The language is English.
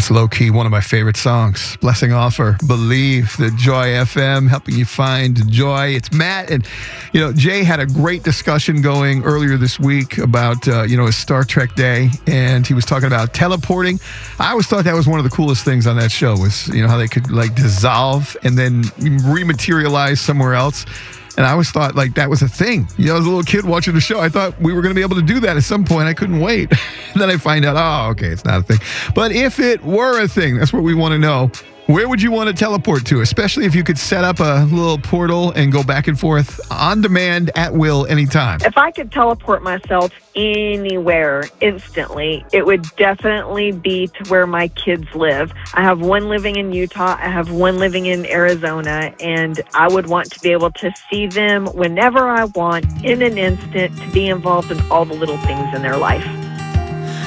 That's low-key one of my favorite songs. Blessing Offer, Believe, the Joy FM, helping you find joy. It's Matt, and, Jay had a great discussion going earlier this week about, his Star Trek day, and he was talking about teleporting. I always thought that was one of the coolest things on that show was, how they could, dissolve and then rematerialize somewhere else. And I always thought, that was a thing. As a little kid watching the show, I thought we were going to be able to do that at some point. I couldn't wait. And then I find out, okay, it's not a thing. But if it were a thing, that's what we want to know. Where would you want to teleport to, especially if you could set up a little portal and go back and forth on demand at will anytime? If I could teleport myself anywhere instantly, it would definitely be to where my kids live. I have one living in Utah. I have one living in Arizona, and I would want to be able to see them whenever I want in an instant to be involved in all the little things in their life.